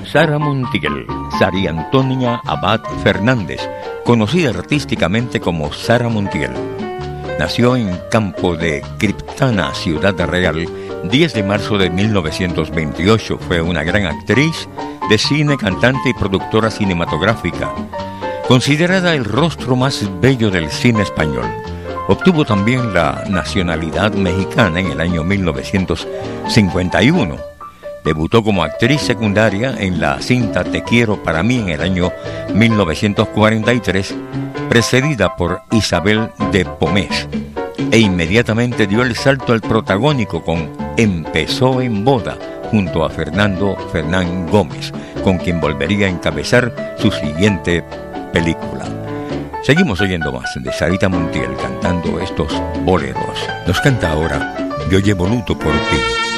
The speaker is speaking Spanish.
Sara Montiel, Sari Antonia Abad Fernández, conocida artísticamente como Sara Montiel. Nació en Campo de Criptana, Ciudad Real, 10 de marzo de 1928. Fue una gran actriz de cine, cantante y productora cinematográfica, considerada el rostro más bello del cine español. Obtuvo también la nacionalidad mexicana en el año 1951. Debutó como actriz secundaria en la cinta Te quiero para mí en el año 1943, precedida por Isabel de Pomés, e inmediatamente dio el salto al protagónico con Empezó en boda, junto a Fernando Fernán Gómez, con quien volvería a encabezar su siguiente película. Seguimos oyendo más de Sarita Montiel cantando estos boleros. Nos canta ahora Yo llevo luto por ti.